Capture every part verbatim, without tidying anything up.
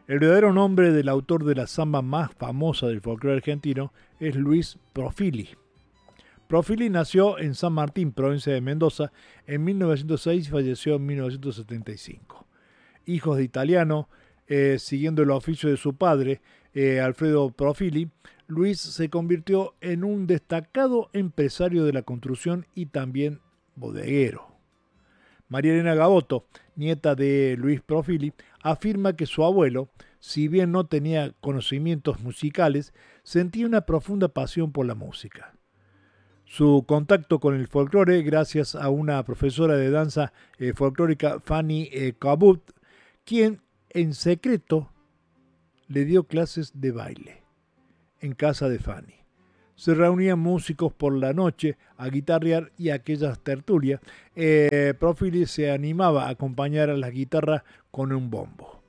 El verdadero nombre del autor de la samba más famosa del folclore argentino es Luis Profili. Profili nació en San Martín, provincia de Mendoza, en mil novecientos seis y falleció en mil novecientos setenta y cinco. Hijo de italiano, eh, siguiendo el oficio de su padre, eh, Alfredo Profili, Luis se convirtió en un destacado empresario de la construcción y también bodeguero. María Elena Gaboto, nieta de Luis Profili, afirma que su abuelo, si bien no tenía conocimientos musicales, sentía una profunda pasión por la música. Su contacto con el folclore, gracias a una profesora de danza eh, folclórica, Fanny eh, Cabot, quien en secreto le dio clases de baile en casa de Fanny. Se reunían músicos por la noche a guitarrear y aquellas tertulias. Eh, Profili se animaba a acompañar a la guitarra con un bombo.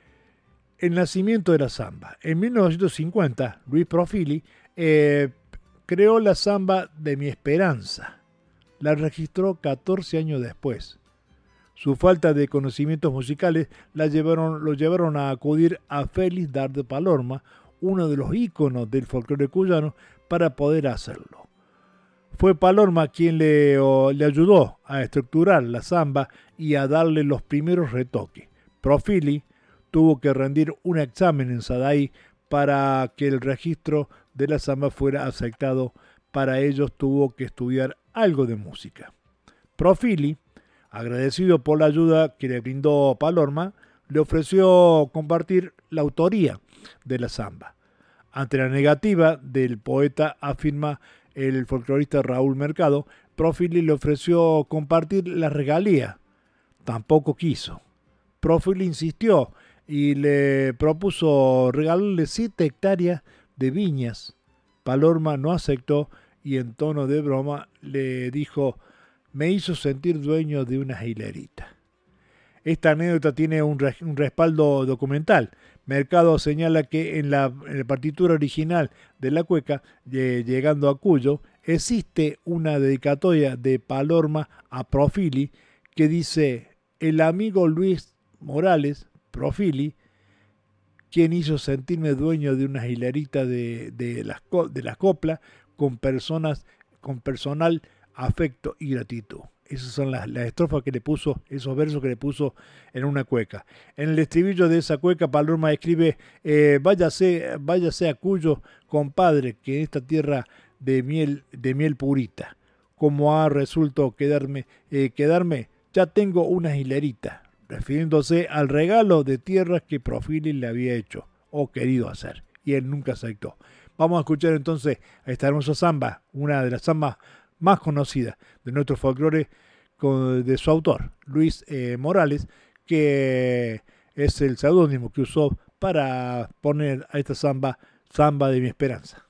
El nacimiento de la samba. En mil novecientos cincuenta, Luis Profili eh, creó la samba de Mi Esperanza. La registró catorce años después. Su falta de conocimientos musicales la llevaron, lo llevaron a acudir a Félix Dardo Palorma, uno de los íconos del folclore cuyano, para poder hacerlo. Fue Palorma quien le, o, le ayudó a estructurar la samba y a darle los primeros retoques. Profili tuvo que rendir un examen en Sadaí para que el registro de la samba fuera aceptado. Para ello tuvo que estudiar algo de música. Profili, agradecido por la ayuda que le brindó Palorma, le ofreció compartir la autoría de la samba. Ante la negativa del poeta, afirma el folclorista Raúl Mercado, Profili le ofreció compartir la regalía. Tampoco quiso. Profili insistió y le propuso regalarle siete hectáreas de viñas. Palorma no aceptó y en tono de broma le dijo: me hizo sentir dueño de una hilerita. Esta anécdota tiene un, res, un respaldo documental. Mercado señala que en la, en la partitura original de la cueca, eh, Llegando a Cuyo, existe una dedicatoria de Palorma a Profili que dice: el amigo Luis Morales, Profili, quien hizo sentirme dueño de una hilerita de, de, las, de las coplas con personas, con personal afecto y gratitud. Esas son las, las estrofas que le puso, esos versos que le puso en una cueca. En el estribillo de esa cueca, Palorma escribe: eh, váyase, váyase a Cuyo, compadre, que en esta tierra de miel, de miel purita, como ha resuelto quedarme, eh, quedarme, ya tengo una hilerita, refiriéndose al regalo de tierras que Profili le había hecho o querido hacer, y él nunca aceptó. Vamos a escuchar entonces a esta hermosa samba, una de las zambas más conocida de nuestro folclore, de su autor, Luis eh, Morales, que es el seudónimo que usó para poner a esta samba, Samba de Mi Esperanza.